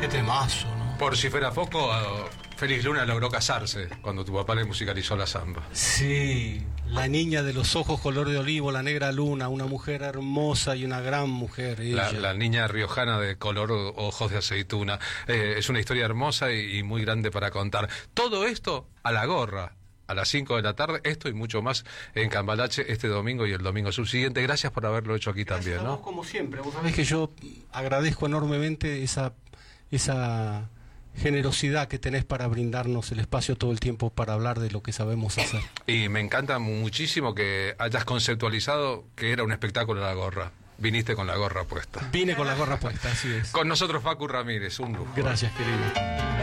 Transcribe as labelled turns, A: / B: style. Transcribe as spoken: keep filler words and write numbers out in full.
A: Qué temazo, ¿no?
B: Por si fuera poco, Félix Luna logró casarse cuando tu papá le musicalizó la samba.
A: Sí, la niña de los ojos color de olivo, la negra luna, una mujer hermosa y una gran mujer.
B: La, la niña riojana de color ojos de aceituna. Eh, es una historia hermosa y, y muy grande para contar. Todo esto a la gorra. A las cinco de la tarde, esto y mucho más en Cambalache este domingo y el domingo subsiguiente. Gracias por haberlo hecho aquí
A: Gracias
B: también,
A: a
B: ¿no?
A: vos, como siempre. Vos sabés que yo agradezco enormemente esa, esa generosidad que tenés para brindarnos el espacio todo el tiempo para hablar de lo que sabemos hacer.
B: Y me encanta muchísimo que hayas conceptualizado que era un espectáculo la gorra. Viniste con la gorra puesta.
A: Vine con la gorra puesta, así es.
B: Con nosotros Facu Ramírez, un lujo.
A: Gracias, querido.